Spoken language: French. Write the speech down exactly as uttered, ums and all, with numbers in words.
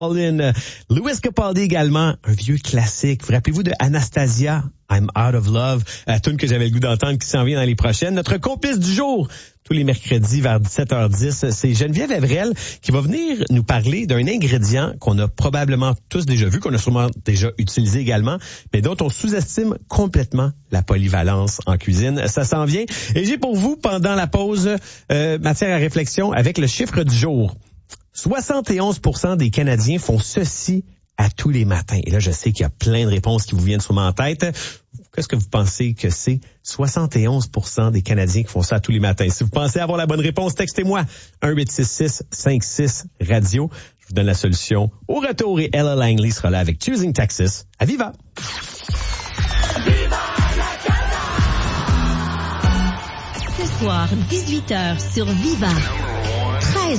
In, Louis Capaldi également, un vieux classique. Vous rappelez-vous de Anastasia, I'm Out of Love, la tune que j'avais le goût d'entendre qui s'en vient dans les prochaines. Notre complice du jour, tous les mercredis vers dix-sept heures dix, c'est Geneviève Evrel qui va venir nous parler d'un ingrédient qu'on a probablement tous déjà vu, qu'on a sûrement déjà utilisé également, mais dont on sous-estime complètement la polyvalence en cuisine. Ça s'en vient. Et j'ai pour vous, pendant la pause, euh, matière à réflexion avec le chiffre du jour. soixante et onze pour cent des Canadiens font ceci à tous les matins. Et là, je sais qu'il y a plein de réponses qui vous viennent sûrement en tête. Qu'est-ce que vous pensez que c'est? soixante et onze pour cent des Canadiens qui font ça à tous les matins. Si vous pensez avoir la bonne réponse, textez-moi un huit six six cinq six radio. Je vous donne la solution au retour et Ella Langley sera là avec Choosing Texas. À Viva! Viva la Casa! Ce soir, dix-huit heures sur Viva. treize